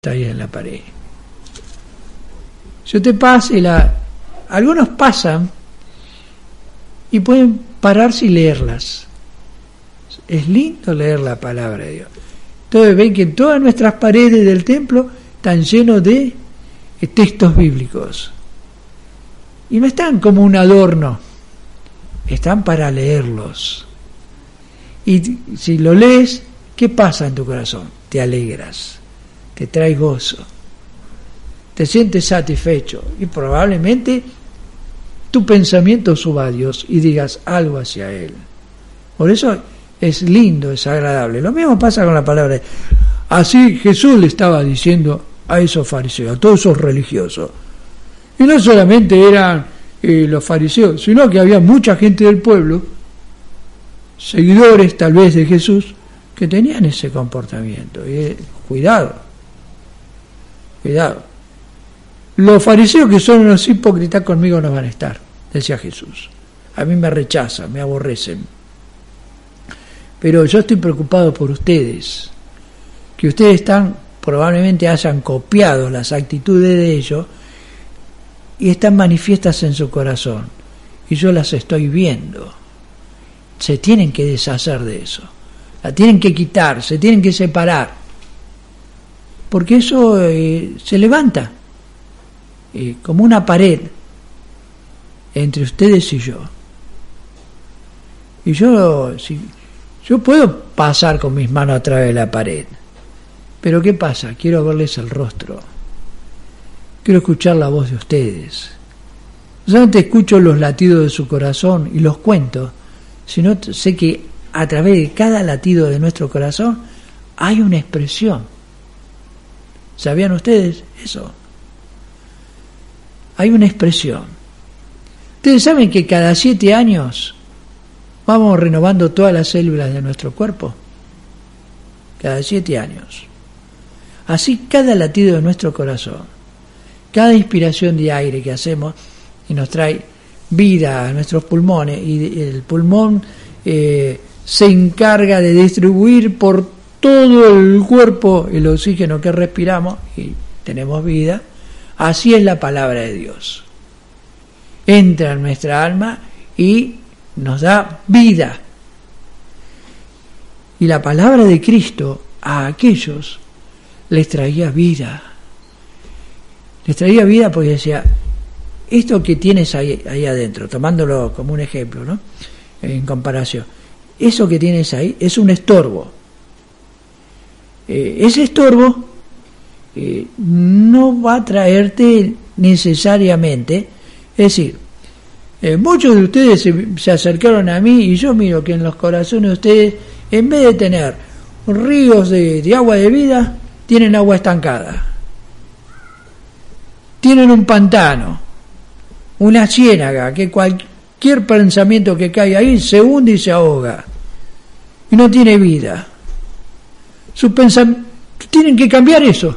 está ahí en la pared. Si usted pasa algunos pasan y pueden pararse y leerlas. Es lindo leer la palabra de Dios. Entonces ven que todas nuestras paredes del templo están llenos de textos bíblicos. Y no están como un adorno, están para leerlos. Y si lo lees, ¿qué pasa en tu corazón? Te alegras, te trae gozo, te sientes satisfecho y probablemente tu pensamiento suba a Dios y digas algo hacia Él. Por eso es lindo, es agradable. Lo mismo pasa con la palabra. Así Jesús le estaba diciendo a esos fariseos, a todos esos religiosos. Y no solamente eran los fariseos, sino que había mucha gente del pueblo, seguidores tal vez de Jesús, que tenían ese comportamiento. Y cuidado. Los fariseos que son unos hipócritas conmigo no van a estar, decía Jesús. A mí me rechazan, me aborrecen. Pero yo estoy preocupado por ustedes, que ustedes probablemente hayan copiado las actitudes de ellos y están manifiestas en su corazón. Y yo las estoy viendo. Se tienen que deshacer de eso. La tienen que quitar, se tienen que separar. Porque eso se levanta como una pared entre ustedes y yo. Y yo puedo pasar con mis manos a través de la pared. Pero ¿qué pasa? Quiero verles el rostro. Quiero escuchar la voz de ustedes. No solamente escucho los latidos de su corazón y los cuento, sino sé que a través de cada latido de nuestro corazón hay una expresión. ¿Sabían ustedes eso? Hay una expresión. Ustedes saben que cada 7 años vamos renovando todas las células de nuestro cuerpo. Cada 7 años. Así cada latido de nuestro corazón, cada inspiración de aire que hacemos y nos trae vida a nuestros pulmones, y el pulmón se encarga de distribuir por todo el cuerpo el oxígeno que respiramos y tenemos vida. Así es la palabra de Dios. Entra en nuestra alma y nos da vida. Y la palabra de Cristo a aquellos les traía vida. Les traía vida porque decía, esto que tienes ahí adentro, tomándolo como un ejemplo, ¿no? En comparación, eso que tienes ahí es un estorbo. Ese estorbo no va a traerte necesariamente, es decir, muchos de ustedes se acercaron a mí y yo miro que en los corazones de ustedes, en vez de tener ríos de agua de vida, tienen agua estancada. Tienen un pantano, una ciénaga, que cualquier pensamiento que caiga ahí se hunde y se ahoga. Y no tiene vida. Sus pensamientos tienen que cambiar eso.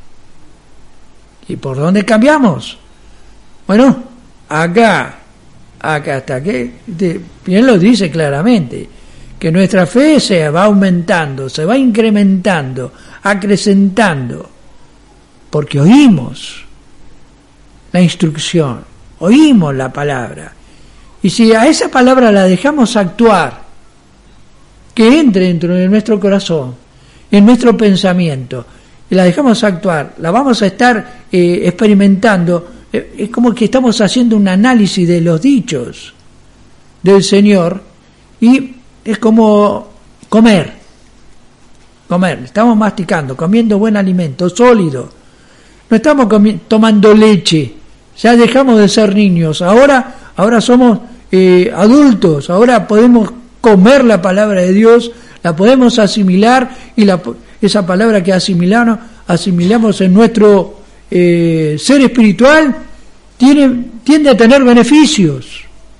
¿Y por dónde cambiamos? Bueno, acá hasta que bien lo dice claramente, que nuestra fe se va aumentando, se va incrementando, acrecentando, porque oímos la instrucción, oímos la palabra, y si a esa palabra la dejamos actuar, que entre dentro de nuestro corazón, en nuestro pensamiento, y la dejamos actuar, la vamos a estar experimentando. Es como que estamos haciendo un análisis de los dichos del Señor, y es como comer, estamos masticando, comiendo buen alimento, sólido. No estamos tomando leche, ya dejamos de ser niños, ahora somos adultos, ahora podemos comer la palabra de Dios, la podemos asimilar, y esa palabra que asimilamos en nuestro ser espiritual tiende a tener beneficios.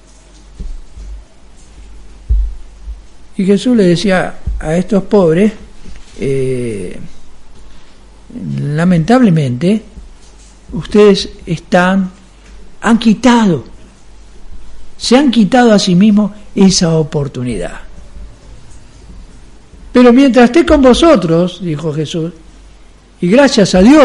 Y Jesús le decía a estos pobres, lamentablemente, ustedes se han quitado a sí mismos esa oportunidad. Pero mientras esté con vosotros, dijo Jesús, Y gracias a Dios